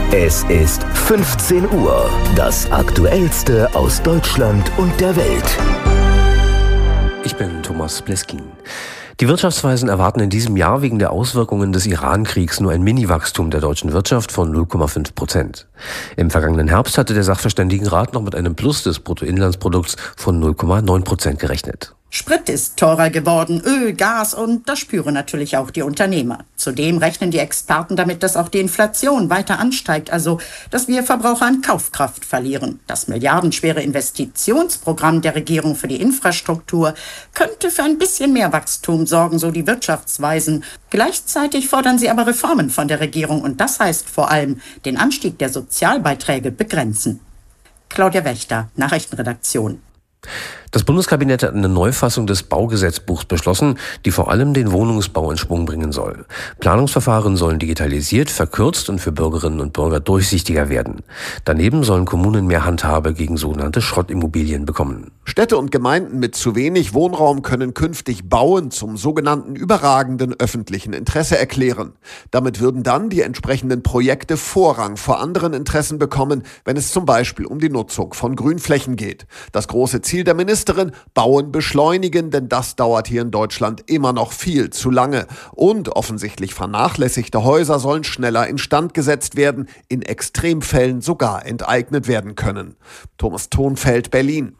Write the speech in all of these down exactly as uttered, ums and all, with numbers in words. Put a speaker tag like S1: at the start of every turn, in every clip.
S1: Es ist fünfzehn Uhr. Das Aktuellste aus Deutschland und der Welt.
S2: Ich bin Thomas Bleskin. Die Wirtschaftsweisen erwarten in diesem Jahr wegen der Auswirkungen des Iran-Kriegs nur ein Mini-Wachstum der deutschen Wirtschaft von null Komma fünf Prozent. Im vergangenen Herbst hatte der Sachverständigenrat noch mit einem Plus des Bruttoinlandsprodukts von null Komma neun Prozent gerechnet.
S3: Sprit ist teurer geworden, Öl, Gas und das spüren natürlich auch die Unternehmer. Zudem rechnen die Experten damit, dass auch die Inflation weiter ansteigt, also dass wir Verbraucher an Kaufkraft verlieren. Das milliardenschwere Investitionsprogramm der Regierung für die Infrastruktur könnte für ein bisschen mehr Wachstum sorgen, so die Wirtschaftsweisen. Gleichzeitig fordern sie aber Reformen von der Regierung und das heißt vor allem den Anstieg der Sozialbeiträge begrenzen. Claudia Wächter, Nachrichtenredaktion.
S2: Das Bundeskabinett hat eine Neufassung des Baugesetzbuchs beschlossen, die vor allem den Wohnungsbau in Schwung bringen soll. Planungsverfahren sollen digitalisiert, verkürzt und für Bürgerinnen und Bürger durchsichtiger werden. Daneben sollen Kommunen mehr Handhabe gegen sogenannte Schrottimmobilien bekommen.
S4: Städte und Gemeinden mit zu wenig Wohnraum können künftig Bauen zum sogenannten überragenden öffentlichen Interesse erklären. Damit würden dann die entsprechenden Projekte Vorrang vor anderen Interessen bekommen, wenn es zum Beispiel um die Nutzung von Grünflächen geht. Das große Ziel der Ministerin: Bauen beschleunigen, denn das dauert hier in Deutschland immer noch viel zu lange. Und offensichtlich vernachlässigte Häuser sollen schneller instand gesetzt werden, in Extremfällen sogar enteignet werden können. Thomas Thonfeld, Berlin.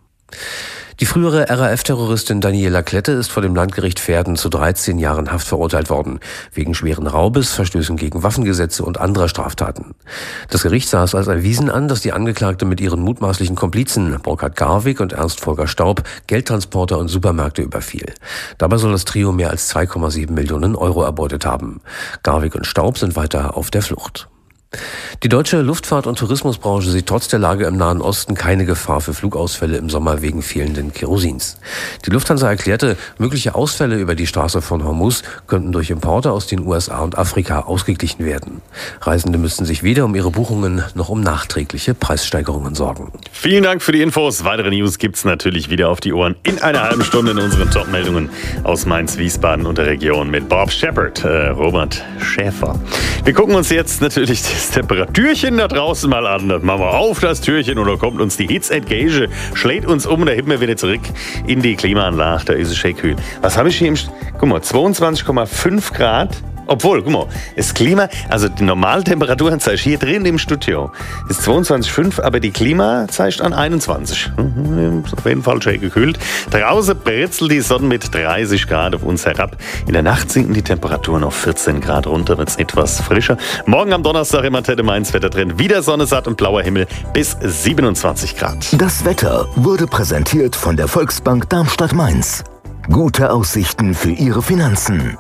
S2: Die frühere R A F-Terroristin Daniela Klette ist vor dem Landgericht Verden zu dreizehn Jahren Haft verurteilt worden, wegen schweren Raubes, Verstößen gegen Waffengesetze und anderer Straftaten. Das Gericht sah es als erwiesen an, dass die Angeklagte mit ihren mutmaßlichen Komplizen Burkhard Garwig und Ernst Volker Staub Geldtransporter und Supermärkte überfiel. Dabei soll das Trio mehr als zwei Komma sieben Millionen Euro erbeutet haben. Garwig und Staub sind weiter auf der Flucht. Die deutsche Luftfahrt- und Tourismusbranche sieht trotz der Lage im Nahen Osten keine Gefahr für Flugausfälle im Sommer wegen fehlenden Kerosins. Die Lufthansa erklärte, mögliche Ausfälle über die Straße von Hormuz könnten durch Importe aus den U S A und Afrika ausgeglichen werden. Reisende müssten sich weder um ihre Buchungen noch um nachträgliche Preissteigerungen sorgen.
S5: Vielen Dank für die Infos. Weitere News gibt's natürlich wieder auf die Ohren in einer halben Stunde in unseren Top-Meldungen aus Mainz, Wiesbaden und der Region mit Bob Shepard, äh, Robert Schäfer. Wir gucken uns jetzt natürlich das Temperaturchen da draußen mal an. Das machen wir auf, das Türchen, und da kommt uns die Hitze entgegen, schlägt uns um, da heben wir wieder zurück in die Klimaanlage. Da ist es schön kühl. Was habe ich hier im... St- Guck mal, zweiundzwanzig Komma fünf Grad. Obwohl, guck mal, das Klima, also die normale Temperatur zeigt hier drin im Studio ist zweiundzwanzig Komma fünf, aber die Klima zeigt an einundzwanzig. Auf jeden Fall schön gekühlt. Draußen britzelt die Sonne mit dreißig Grad auf uns herab. In der Nacht sinken die Temperaturen auf vierzehn Grad runter, wird es etwas frischer. Morgen am Donnerstag im Antenne Mainz Wetter drin. Wieder Sonne satt und blauer Himmel bis siebenundzwanzig Grad.
S1: Das Wetter wurde präsentiert von der Volksbank Darmstadt-Mainz. Gute Aussichten für Ihre Finanzen.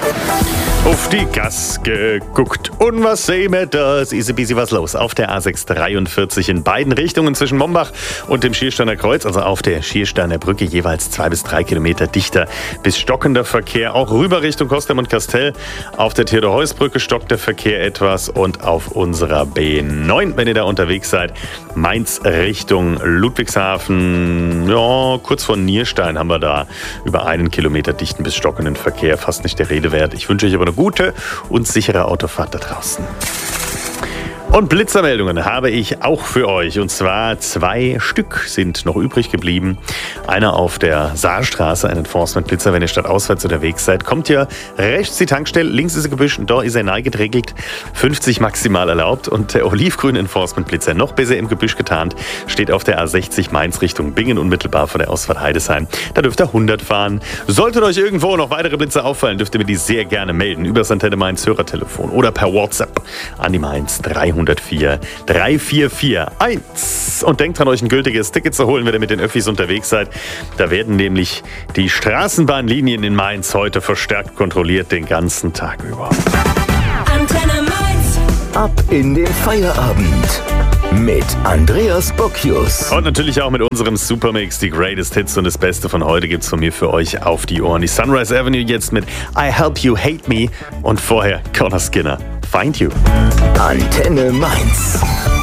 S5: Auf die Gas geguckt. Und was sehen wir da? Es ist ein bisschen was los. Auf der A sechs dreiundvierzig in beiden Richtungen zwischen Mombach und dem Schiersteiner Kreuz, also auf der Schiersteiner Brücke, jeweils zwei bis drei Kilometer dichter bis stockender Verkehr. Auch rüber Richtung Kostem und Kastell. Auf der Theodor-Heuss-Brücke stockt der Verkehr etwas und auf unserer B neun, wenn ihr da unterwegs seid, Mainz Richtung Ludwigshafen. Ja, kurz vor Nierstein haben wir da über einen Kilometer dichten bis stockenden Verkehr. Fast nicht der Rede wert. Ich wünsche euch aber eine gute und sichere Autofahrt da draußen. Und Blitzermeldungen habe ich auch für euch. Und zwar zwei Stück sind noch übrig geblieben. Einer auf der Saarstraße, ein Enforcement-Blitzer, wenn ihr stadtauswärts unterwegs seid. Kommt ihr rechts die Tankstelle, links ist ein Gebüsch und da ist er neigedregelt. fünfzig maximal erlaubt. Und der olivgrüne Enforcement-Blitzer, noch besser im Gebüsch getarnt, steht auf der A sechzig Mainz Richtung Bingen, unmittelbar vor der Ausfahrt Heidesheim. Da dürft ihr hundert fahren. Solltet euch irgendwo noch weitere Blitzer auffallen, dürft ihr mir die sehr gerne melden. Über das Antenne Mainz Hörertelefon oder per WhatsApp an die Mainz dreihundertvier drei vier vier eins. Und denkt dran, euch ein gültiges Ticket zu holen, wenn ihr mit den Öffis unterwegs seid. Da werden nämlich die Straßenbahnlinien in Mainz heute verstärkt kontrolliert, den ganzen Tag über.
S1: Antenne Mainz. Ab in den Feierabend mit Andreas Bocchius.
S5: Und natürlich auch mit unserem Supermix, die Greatest Hits, und das Beste von heute gibt's von mir für euch auf die Ohren. Die Sunrise Avenue jetzt mit I Help You Hate Me und vorher Connor Skinner, Find You.
S1: Antenne Mainz.